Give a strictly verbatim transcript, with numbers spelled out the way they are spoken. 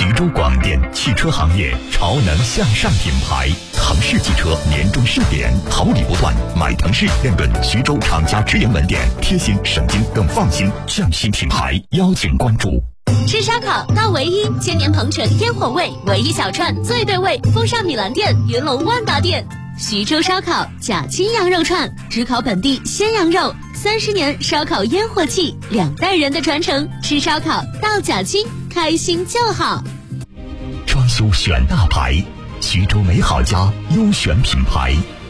徐州广电汽车行业潮能向上品牌。腾势汽车年终盛典，好礼不断，买腾势认准徐州厂家直营门店，贴心省金更放心，匠心品牌邀请关注。 吃烧烤到唯一，千年鹏城烟火味，唯一小串最对味，风尚米兰店、云龙万达店。徐州烧烤甲金羊肉串，只烤本地鲜羊肉，三十年烧烤烟火气，两代人的传承。吃烧烤到甲金，开心就好。 装修选大牌，徐州美好家优选品牌。